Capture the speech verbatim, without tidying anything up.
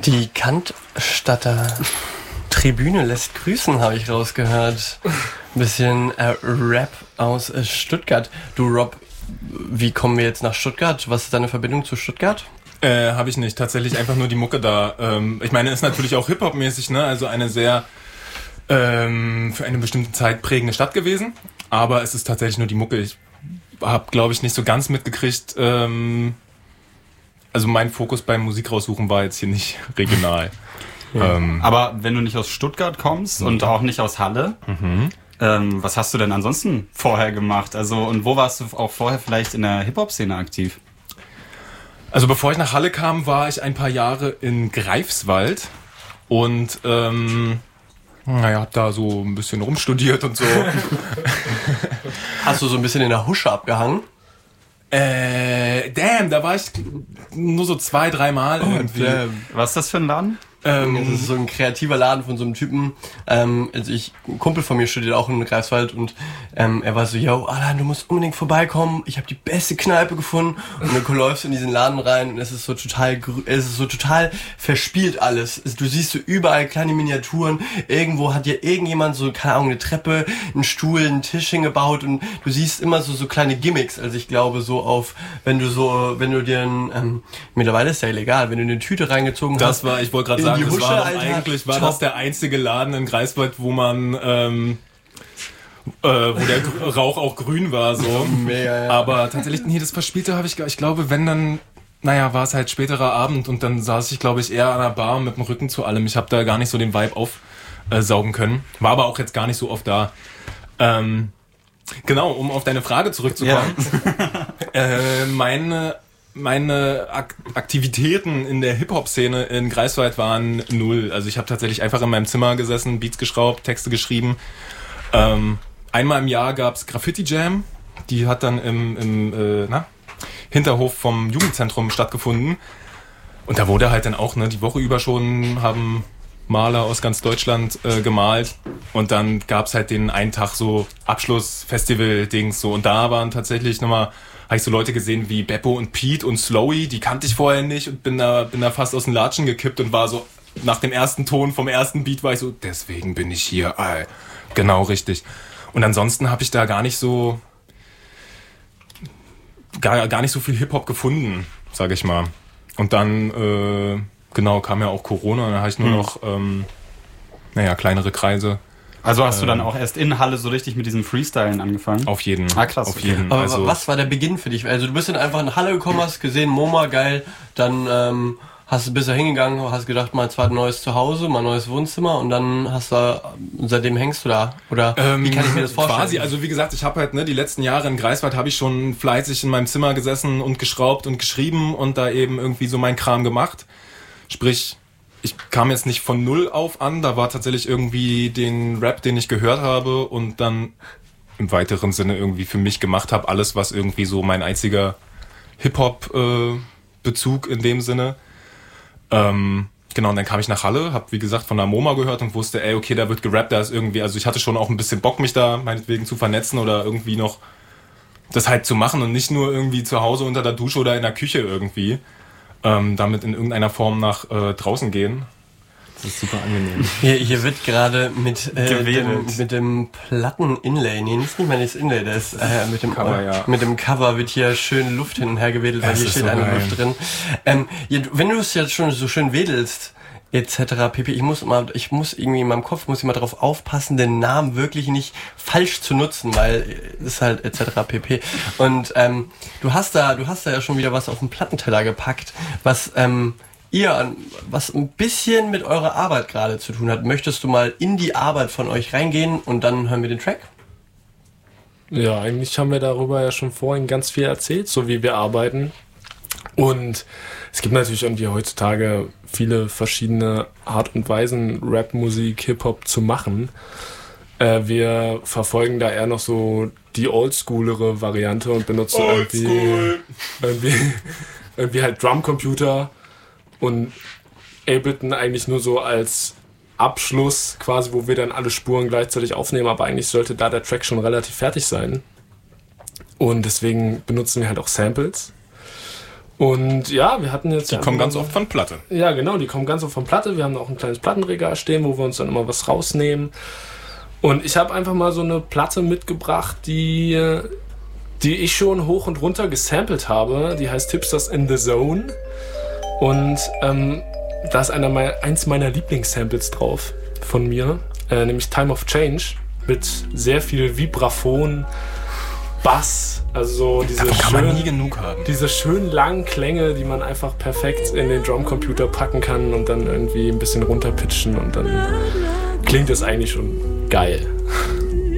Die Cannstatter Tribüne lässt grüßen, habe ich rausgehört. Ein bisschen äh, Rap aus äh, Stuttgart. Du Rob, wie kommen wir jetzt nach Stuttgart? Was ist deine Verbindung zu Stuttgart? Äh, habe ich nicht. Tatsächlich einfach nur die Mucke da. Ähm, ich meine, ist natürlich auch Hip-Hop-mäßig, ne? Also eine sehr ähm, für eine bestimmte Zeit prägende Stadt gewesen. Aber es ist tatsächlich nur die Mucke. Ich habe, glaube ich, nicht so ganz mitgekriegt. Ähm, also mein Fokus beim Musik raussuchen war jetzt hier nicht regional. Ja. Ähm, Aber wenn du nicht aus Stuttgart kommst mhm. und auch nicht aus Halle, mhm. ähm, was hast du denn ansonsten vorher gemacht? Also und wo warst du auch vorher vielleicht in der Hip-Hop-Szene aktiv? Also bevor ich nach Halle kam, war ich ein paar Jahre in Greifswald und ähm, naja, hab da so ein bisschen rumstudiert und so. Hast du so ein bisschen in der Husche abgehangen? Äh, damn, da war ich nur so zwei, drei Mal irgendwie. Oh, was ist das für ein Laden? Ähm, das ist so ein kreativer Laden von so einem Typen. Ähm, also ich, ein Kumpel von mir studiert auch in Greifswald und ähm, er war so, yo, Alan, du musst unbedingt vorbeikommen. Ich habe die beste Kneipe gefunden. Und dann läufst du in diesen Laden rein und es ist so total, es ist so total verspielt alles. Du siehst so überall kleine Miniaturen. Irgendwo hat dir irgendjemand so, keine Ahnung, eine Treppe, einen Stuhl, einen Tisch hingebaut und du siehst immer so so kleine Gimmicks. Also ich glaube so auf, wenn du so, wenn du dir ein, ähm, mittlerweile ist ja illegal, wenn du eine Tüte reingezogen das hast. Das war, ich wollte gerade sagen, das war doch eigentlich war das der einzige Laden in Greifswald, wo man ähm, äh, wo der Rauch auch grün war so. Mega, ja. Aber tatsächlich hier das Verspielte habe ich, ich glaube, wenn dann, naja, war es halt späterer Abend und dann saß ich, glaube ich, eher an der Bar mit dem Rücken zu allem. Ich habe da gar nicht so den Vibe aufsaugen äh, können. War aber auch jetzt gar nicht so oft da. Ähm, genau, um auf deine Frage zurückzukommen. Ja. äh, meine Meine Ak- Aktivitäten in der Hip-Hop-Szene in Greifswald waren null. Also ich habe tatsächlich einfach in meinem Zimmer gesessen, Beats geschraubt, Texte geschrieben. Ähm, einmal im Jahr gab's Graffiti Jam. Die hat dann im, im äh, na, Hinterhof vom Jugendzentrum stattgefunden. Und da wurde halt dann auch ne, die Woche über schon haben Maler aus ganz Deutschland äh, gemalt. Und dann gab's halt den einen Tag so Abschlussfestival-Dings so. Und da waren tatsächlich nochmal habe ich so Leute gesehen wie Beppo und Pete und Slowy, die kannte ich vorher nicht und bin da, bin da fast aus den Latschen gekippt und war so, nach dem ersten Ton vom ersten Beat war ich so, deswegen bin ich hier, ey. Genau richtig. Und ansonsten habe ich da gar nicht so, gar, gar nicht so viel Hip-Hop gefunden, sage ich mal. Und dann, äh, genau, kam ja auch Corona und dann habe ich nur hm. noch, ähm, naja, kleinere Kreise. Also hast du dann auch erst in Halle so richtig mit diesem Freestylen angefangen? Auf jeden. Ah, krass. Auf okay. jeden. Aber also, was war der Beginn für dich? Also du bist dann einfach in Halle gekommen, hast gesehen, MoMA, geil, dann ähm, hast du bist da hingegangen, hast gedacht, mal zwar ein neues Zuhause, mal ein neues Wohnzimmer und dann hast du, seitdem hängst du da? Oder ähm, wie kann ich mir das vorstellen? Quasi, also wie gesagt, ich habe halt, ne, die letzten Jahre in Greifswald habe ich schon fleißig in meinem Zimmer gesessen und geschraubt und geschrieben und da eben irgendwie so mein Kram gemacht. Sprich, ich kam jetzt nicht von null auf an, da war tatsächlich irgendwie den Rap, den ich gehört habe und dann im weiteren Sinne irgendwie für mich gemacht habe, alles was irgendwie so mein einziger Hip-Hop-Bezug äh, in dem Sinne. Ähm, genau, und dann kam ich nach Halle, hab wie gesagt von der MoMA gehört und wusste, ey, okay, da wird gerappt, da ist irgendwie, also ich hatte schon auch ein bisschen Bock, mich da meinetwegen zu vernetzen oder irgendwie noch das halt zu machen und nicht nur irgendwie zu Hause unter der Dusche oder in der Küche irgendwie. Ähm, damit in irgendeiner Form nach äh, draußen gehen. Das ist super angenehm. Hier, hier wird gerade mit, äh, dem, mit dem Platten-Inlay, nee, nicht mal das Inlay, das äh, mit dem Cover, äh, ja. mit dem Cover wird hier schön Luft hin und her gewedelt, weil hier steht so eine geil. Luft drin. Ähm, ja, wenn du es jetzt schon so schön wedelst, et cetera pp. Ich muss immer, ich muss irgendwie in meinem Kopf muss ich mal darauf aufpassen, den Namen wirklich nicht falsch zu nutzen, weil es ist halt et cetera pp. Und ähm, du hast da, du hast da ja schon wieder was auf den Plattenteller gepackt, was ähm, ihr, was ein bisschen mit eurer Arbeit gerade zu tun hat. Möchtest du mal in die Arbeit von euch reingehen und dann hören wir den Track? Ja, eigentlich haben wir darüber ja schon vorhin ganz viel erzählt, so wie wir arbeiten. Und es gibt natürlich irgendwie heutzutage viele verschiedene Art und Weisen, Rap-Musik, Hip-Hop zu machen. Äh, wir verfolgen da eher noch so die oldschoolere Variante und benutzen irgendwie, irgendwie, irgendwie halt Drumcomputer und Ableton eigentlich nur so als Abschluss quasi, wo wir dann alle Spuren gleichzeitig aufnehmen, aber eigentlich sollte da der Track schon relativ fertig sein. Und deswegen benutzen wir halt auch Samples. Und ja, wir hatten jetzt... Die kommen ganz oft von Platte. Ja, genau, die kommen ganz oft von Platte. Wir haben auch ein kleines Plattenregal stehen, wo wir uns dann immer was rausnehmen. Und ich habe einfach mal so eine Platte mitgebracht, die, die ich schon hoch und runter gesampelt habe. Die heißt Hipsters in the Zone. Und ähm, da ist einer meiner, eins meiner Lieblingssamples drauf von mir, äh, nämlich Time of Change, mit sehr viel Vibraphon, Bass, also so diese Davon kann man schönen, nie genug haben. diese schönen langen Klänge, die man einfach perfekt in den Drumcomputer packen kann und dann irgendwie ein bisschen runterpitchen und dann klingt das eigentlich schon geil.